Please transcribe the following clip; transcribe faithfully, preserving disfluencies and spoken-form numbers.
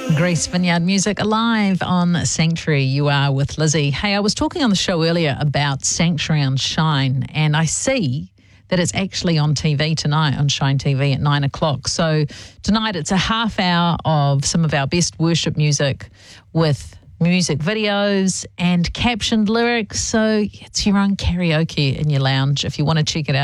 Grace Vineyard Music alive on Sanctuary. You are with Lizzie. Hey, I was talking on the show earlier about Sanctuary on Shine, and I see that it's actually on T V tonight on Shine T V at nine o'clock. So tonight it's a half hour of some of our best worship music with music videos and captioned lyrics. So it's your own karaoke in your lounge if you want to check it out.